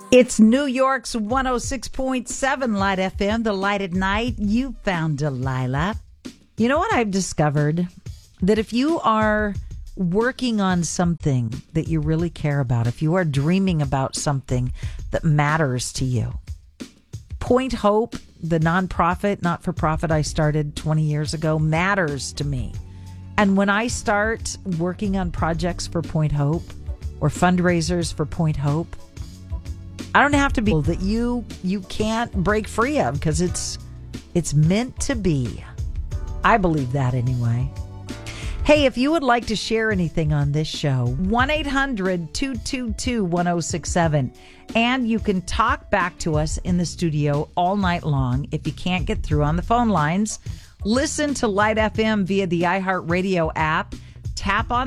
It's New York's 106.7 Light FM, the light at night. You found Delilah. You know what I've discovered? That if you are working on something that you really care about, if you are dreaming about something that matters to you, Point Hope, the nonprofit, not-for-profit I started 20 years ago, matters to me. And when I start working on projects for Point Hope or fundraisers for Point Hope, I don't have to be that you can't break free of, because it's meant to be. I believe that anyway. Hey, if you would like to share anything on this show, 1-800-222-1067. And you can talk back to us in the studio all night long. If you can't get through on the phone lines, listen to Light FM via the iHeartRadio app. Tap on